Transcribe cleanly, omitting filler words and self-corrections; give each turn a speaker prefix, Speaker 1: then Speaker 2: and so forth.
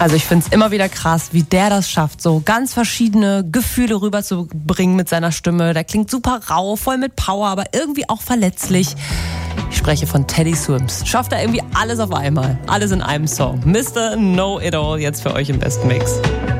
Speaker 1: Also ich finde es immer wieder krass, wie der das schafft, so ganz verschiedene Gefühle rüberzubringen mit seiner Stimme. Der klingt super rau, voll mit Power, aber irgendwie auch verletzlich. Ich spreche von Teddy Swims. Schafft er irgendwie alles auf einmal. Alles in einem Song. Mr. Know It All jetzt für euch im besten Mix.